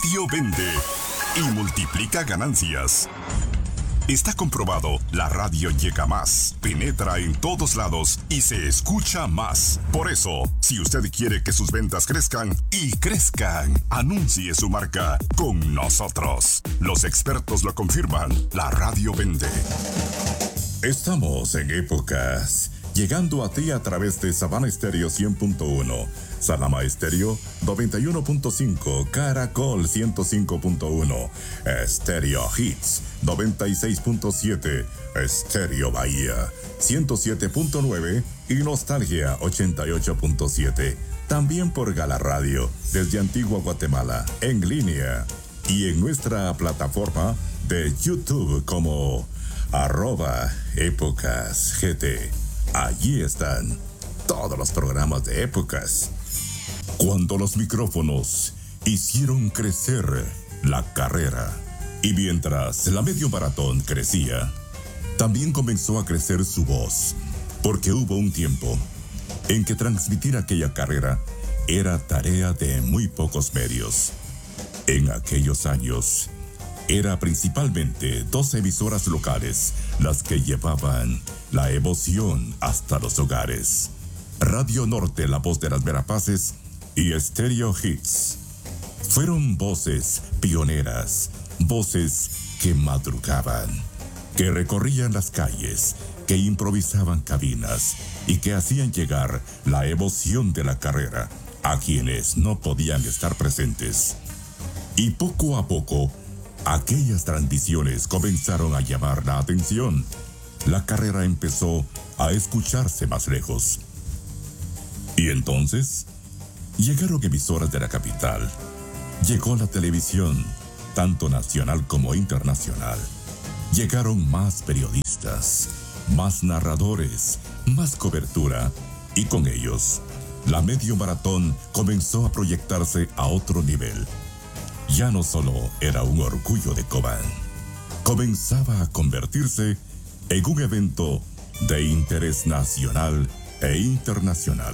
radio vende y multiplica ganancias. Está comprobado, la radio llega más, penetra en todos lados y se escucha más. Por eso, si usted quiere que sus ventas crezcan y crezcan, anuncie su marca con nosotros. Los expertos lo confirman, la radio vende. Estamos en Épocas, llegando a ti a través de Sabana Estéreo 100.1, Salama Estéreo 91.5, Caracol 105.1, Estéreo Hits 96.7, Estéreo Bahía 107.9 y Nostalgia 88.7. También por Gala Radio, desde Antigua Guatemala, en línea. Y en nuesra plataforma de YouTube como @épocasgt. Allí están todos los programas de Épocas. Cuando los micrófonos hicieron crecer la carrera y mientras la medio maratón crecía, también comenzó a crecer su voz, porque hubo un tiempo en que transmitir aquella carrera era tarea de muy pocos medios. En aquellos años, era principalmente 2 emisoras locales las que llevaban la emoción hasta los hogares. Radio Norte, la voz de las Verapaces, y Estéreo Hits. Fueron voces pioneras, voces que madrugaban, que recorrían las calles, que improvisaban cabinas y que hacían llegar la emoción de la carrera a quienes no podían estar presentes. Y poco a poco, aquellas transmisiones comenzaron a llamar la atención. La carrera empezó a escucharse más lejos. Y entonces, llegaron emisoras de la capital. Llegó la televisión, tanto nacional como internacional. Llegaron más periodistas, más narradores, más cobertura. Y con ellos, la medio maratón comenzó a proyectarse a otro nivel. Ya no solo era un orgullo de Cobán, comenzaba a convertirse en un evento de interés nacional e internacional.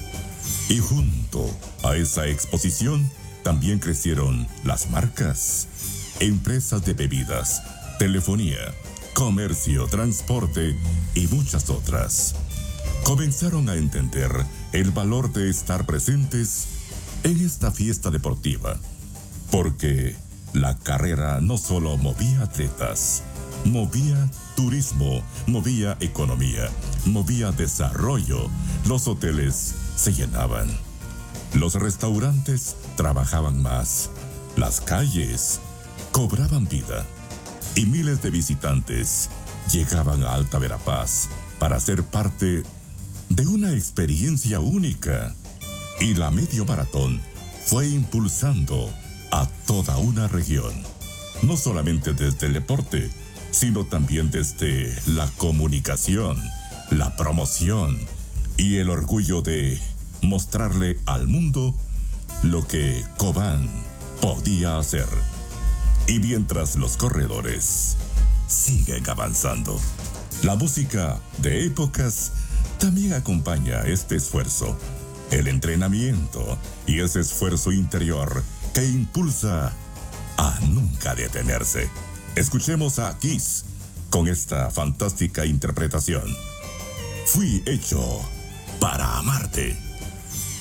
Y junto a esa exposición también crecieron las marcas, empresas de bebidas, telefonía, comercio, transporte y muchas otras. Comenzaron a entender el valor de estar presentes en esta fiesta deportiva, porque la carrera no solo movía atletas, movía turismo, movía economía, movía desarrollo. Los hoteles se llenaban, los restaurantes trabajaban más, las calles cobraban vida y miles de visitantes llegaban a Alta Verapaz para ser parte de una experiencia única. Y la medio maratón fue impulsando a toda una región, no solamente desde el deporte, sino también desde la comunicación, la promoción y el orgullo de mostrarle al mundo lo que Cobán podía hacer. Y mientras los corredores siguen avanzando, la música de Épocas también acompaña este esfuerzo, el entrenamiento y ese esfuerzo interior que impulsa a nunca detenerse. Escuchemos a Kiss con esta fantástica interpretación. Fui hecho para amarte.